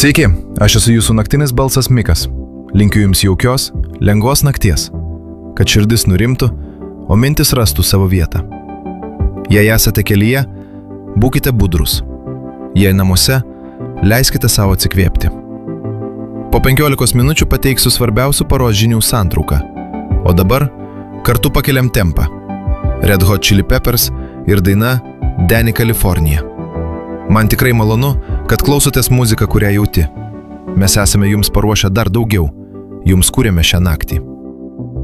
Sveiki, aš esu jūsų naktinis balsas Mikas. Linkiu jums jaukios, lengvos nakties, kad širdis nurimtų, o mintis rastų savo vietą. Jei esate kelyje, būkite budrus. Jei namuose, leiskite savo atsikvėpti. Po 15 minučių pateiksiu svarbiausių paros žinių santrauką. O dabar kartu pakeliam tempą. Red Hot Chili Peppers ir daina Danny California. Man tikrai malonu, kad klausotės muziką, kurią jauti. Mes esame jums paruošę dar daugiau. Jums kūrėme šią naktį.